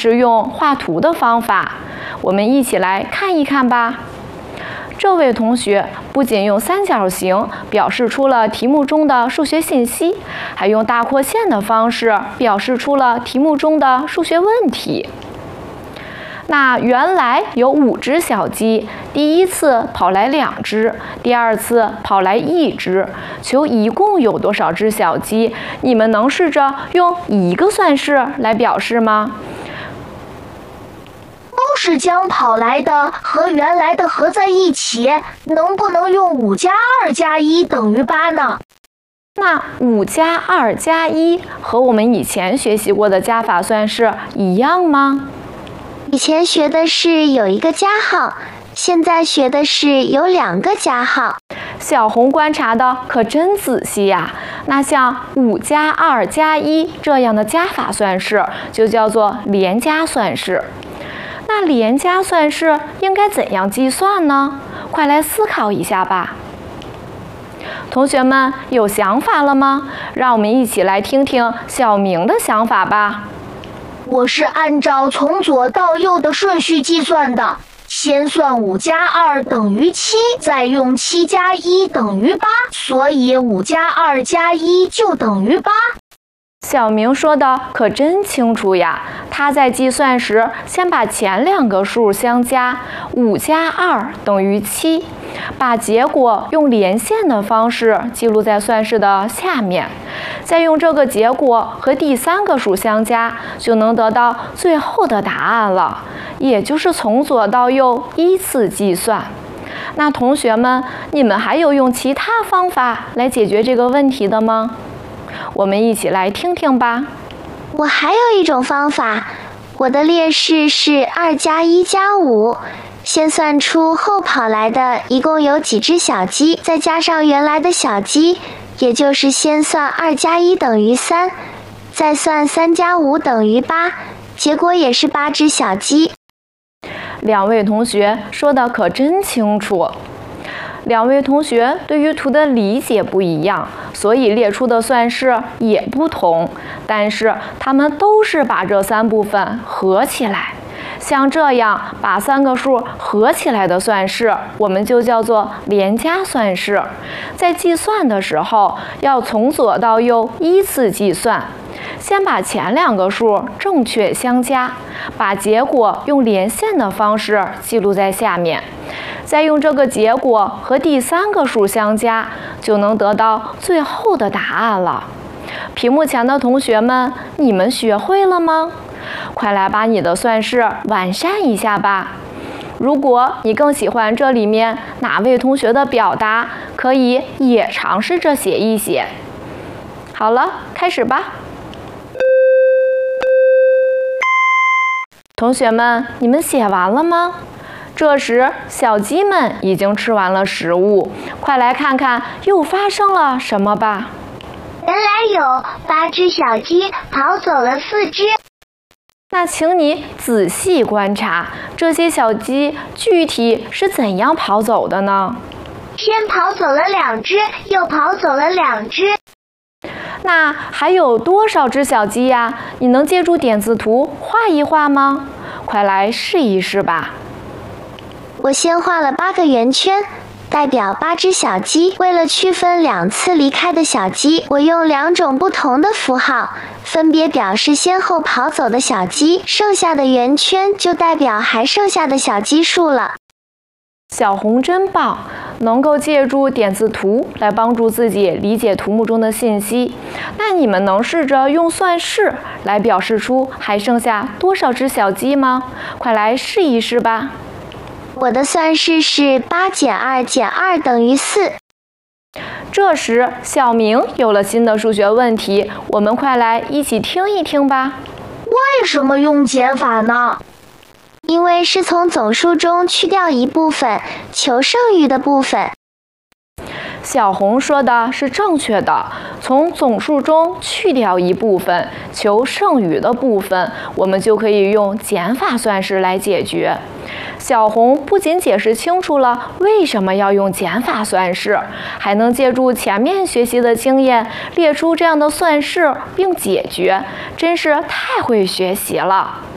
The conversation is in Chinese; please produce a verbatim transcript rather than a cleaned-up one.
是用画图的方法，我们一起来看一看吧。这位同学不仅用三角形表示出了题目中的数学信息，还用大括线的方式表示出了题目中的数学问题。那原来有五只小鸡，第一次跑来两只，第二次跑来一只，求一共有多少只小鸡？你们能试着用一个算式来表示吗？ 都是将跑来的和原来的合在一起，能不能用五加二加一等于八呢？ 那五加二加一和我们以前学习过的加法算式一样吗？ 以前学的是有一个加号，现在学的是有两个加号。 小红观察的可真仔细呀！那像五加二加一这样的加法算式就叫做连加算式。那连加算式应该怎样计算呢？快来思考一下吧。同学们有想法了吗？让我们一起来听听小明的想法吧。 我是按照从左到右的顺序计算的，先算五加二等于七，再用七加一等于八，所以五加二加一就等于八。 小明说的可真清楚呀！他在计算时先把前两个数相加，五加二等于七，把结果用连线的方式记录在算式的下面，再用这个结果和第三个数相加，就能得到最后的答案了，也就是从左到右依次计算。那同学们，你们还有用其他方法来解决这个问题的吗？我们一起来听听吧。 我还有一种方法，我的列式是二加一加五，先算出后跑来的一共有几只小鸡，再加上原来的小鸡，也就是先算二加一等于三，再算三加五等于八，结果也是八只小鸡。 两位同学说的可真清楚。两位同学对于图的理解不一样，所以列出的算式也不同，但是他们都是把这三部分合起来。像这样把三个数合起来的算式，我们就叫做连加算式。在计算的时候，要从左到右依次计算，先把前两个数正确相加，把结果用连线的方式记录在下面，再用这个结果和第三个数相加，就能得到最后的答案了。屏幕前的同学们，你们学会了吗？快来把你的算式完善一下吧。如果你更喜欢这里面哪位同学的表达，可以也尝试着写一写。好了，开始吧。同学们，你们写完了吗？这时，小鸡们已经吃完了食物，快来看看又发生了什么吧。 原来有八只小鸡，跑走了四只。 那请你仔细观察，这些小鸡具体是怎样跑走的呢？ 先跑走了两只，又跑走了两只。 那还有多少只小鸡呀？你能借助点字图画一画吗？快来试一试吧。 我先画了八个圆圈，代表八只小鸡。为了区分两次离开的小鸡，我用两种不同的符号，分别表示先后跑走的小鸡，剩下的圆圈就代表还剩下的小鸡数了。 小红真棒，能够借助点字图来帮助自己理解图目中的信息。那你们能试着用算式来表示出还剩下多少只小鸡吗？快来试一试吧。 我的算式是八减二减二等于四。 这时，小明有了新的数学问题，我们快来一起听一听吧。 为什么用减法呢？ 因为是从总数中去掉一部分，求剩余的部分。 小红说的是正确的，从总数中去掉一部分，求剩余的部分，我们就可以用减法算式来解决。小红不仅解释清楚了为什么要用减法算式，还能借助前面学习的经验列出这样的算式并解决，真是太会学习了。